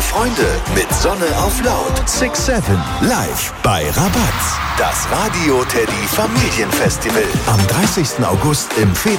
Freunde mit Sonne auf Laut. 6-7 live bei Rabatz. Das Radio Teddy Familienfestival am 30. August im